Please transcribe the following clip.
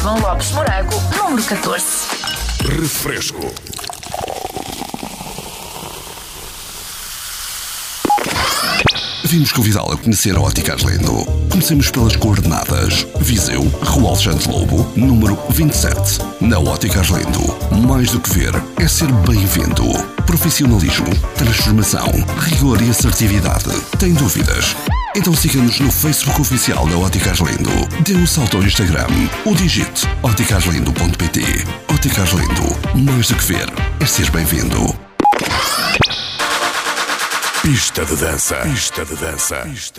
João Lopes Morago, número 14. Refresco. Vimos convidá-la a conhecer a Ótica Arlindo. Comecemos pelas coordenadas. Viseu, Rua Alexandre Lobo, número 27. Na Ótica Arlindo, mais do que ver, é ser bem-vindo. Profissionalismo, transformação, rigor e assertividade. Tem dúvidas? Então siga-nos no Facebook oficial da Ótica Arlindo. Dê um salto ao Instagram ou digite óticaarlindo.pt. Ótica Arlindo, mais do que ver, é ser bem-vindo. Pista de dança. Pista de dança. Pista.